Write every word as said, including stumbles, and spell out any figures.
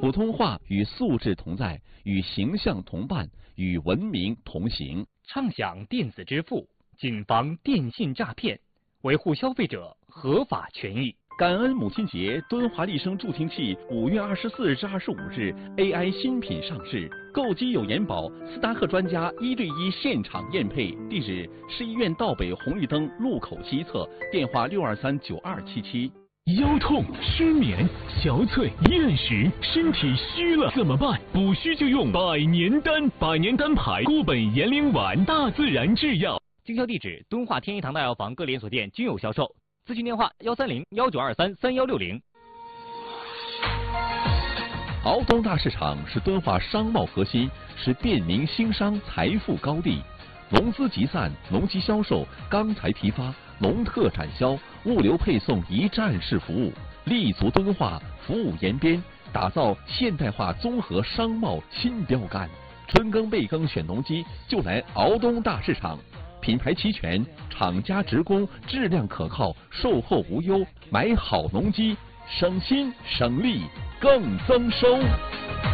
普通话与素质同在，与形象同伴，与文明同行。 畅享电子支付，谨防电信诈骗，维护消费者合法权益。 感恩母亲节，敦华丽声助听器五月二十四日至二十五日 A I 新品上市，购机有延保，斯达克专家一对一现场验配，地址市医院道北红绿灯路口西侧，电话六二三九二七七。 腰痛、失眠、憔悴、厌食，身体虚了怎么办？补虚就用百年丹，百年丹牌固本延龄丸，大自然制药。 经销地址：敦化天一堂大药房各连锁店均有销售。咨询电话：幺三零幺九二三三幺六零。 敖东大市场是敦化商贸核心，是便民兴商财富高地。农资集散、农机销售、钢材批发、农特展销、物流配送一站式服务，立足敦化，服务延边，打造现代化综合商贸新标杆。春耕备耕选农机，就来敖东大市场。品牌齐全，厂家直供，质量可靠，售后无忧。买好农机，省心省力更增收。